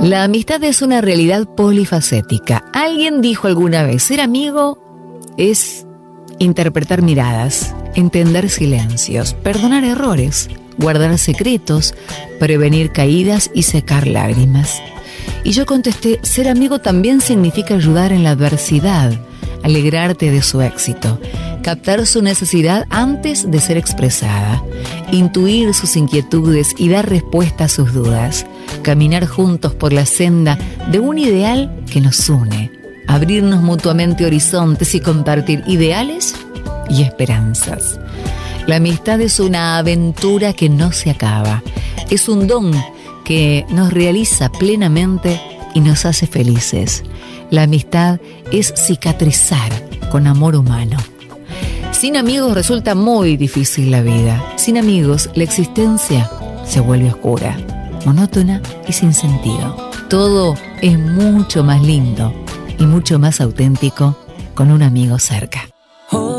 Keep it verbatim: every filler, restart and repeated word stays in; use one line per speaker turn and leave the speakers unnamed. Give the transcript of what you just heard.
La amistad es una realidad polifacética. Alguien dijo alguna vez, ser amigo es interpretar miradas, entender silencios, perdonar errores, guardar secretos, prevenir caídas y secar lágrimas. Y yo contesté, ser amigo también significa ayudar en la adversidad, alegrarte de su éxito, captar su necesidad antes de ser expresada, intuir sus inquietudes y dar respuesta a sus dudas, caminar juntos por la senda de un ideal que nos une, abrirnos mutuamente horizontes y compartir ideales y esperanzas. La amistad es una aventura que no se acaba, es un don que nos realiza plenamente y nos hace felices. La amistad es cicatrizar con amor humano. Sin amigos resulta muy difícil la vida. Sin amigos, la existencia se vuelve oscura, monótona y sin sentido. Todo es mucho más lindo y mucho más auténtico con un amigo cerca.